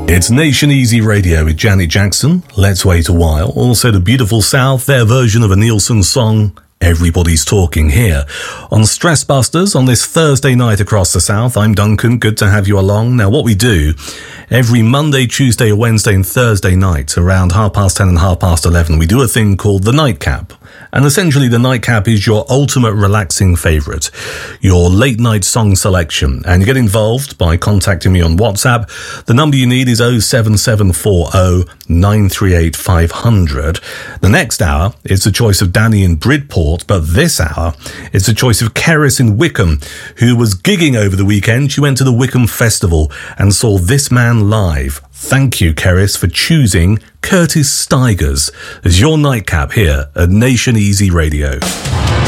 It's Nation Easy Radio with Janet Jackson, Let's Wait a While. Also the Beautiful South, their version of a Nielsen song, Everybody's Talking Here. On Stress Busters, on this Thursday night across the South, I'm Duncan, good to have you along. Now what we do, every Monday, Tuesday, Wednesday and Thursday night, around 10:30 and 11:30, we do a thing called the Nightcap. And essentially the Nightcap is your ultimate relaxing favourite, your late night song selection. And you get involved by contacting me on WhatsApp. The number you need is 07740 938 500. The next hour is the choice of Danny in Bridport, but this hour is the choice of Keris in Wickham, who was gigging over the weekend. She went to the Wickham Festival and saw this man live. Thank you, Keris, for choosing Curtis Stigers as your Nightcap here at Nation Easy Radio.